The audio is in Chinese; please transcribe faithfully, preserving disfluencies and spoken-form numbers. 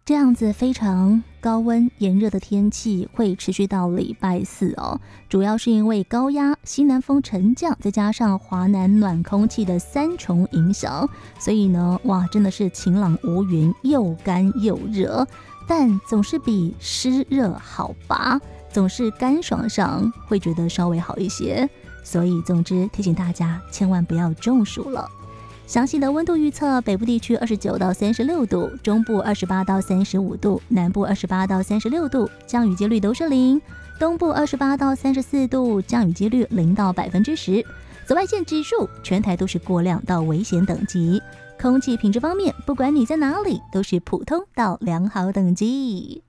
这样子非常高温炎热的天气会持续到礼拜四哦，主要是因为高压、西南风沉降，再加上华南暖空气的三重影响，所以呢，哇，真的是晴朗无云，又干又热，但总是比湿热好吧，总是干爽上会觉得稍微好一些，所以总之提醒大家千万不要中暑了。详细的温度预测，北部地区二十九到三十六度，中部二十八到三十五度，南部二十八到三十六度，降雨几率都是零，东部二十八到三十四度，降雨几率零到百分之十。紫外线指数全台都是过量到危险等级，空气品质方面，不管你在哪里，都是普通到良好等级。